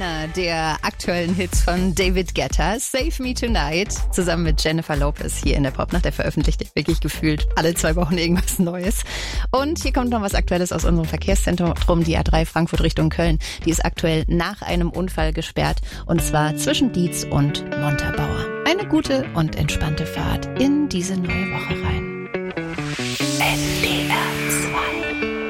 einer der aktuellen Hits von David Guetta, Save Me Tonight, zusammen mit Jennifer Lopez hier in der Popnacht. Der veröffentlicht wirklich gefühlt alle 2 Wochen irgendwas Neues. Und hier kommt noch was Aktuelles aus unserem Verkehrszentrum, die A3 Frankfurt Richtung Köln. Die ist aktuell nach einem Unfall gesperrt, und zwar zwischen Dietz und Montabaur. Eine gute und entspannte Fahrt in diese neue Woche rein.